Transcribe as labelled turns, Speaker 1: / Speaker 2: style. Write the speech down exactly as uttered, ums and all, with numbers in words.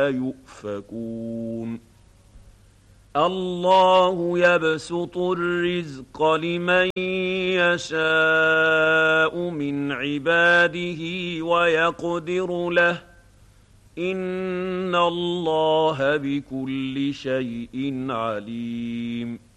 Speaker 1: يؤفكون الله يبسط الرزق لمن يشاء من عباده ويقدر له إن الله بكل شيء عليم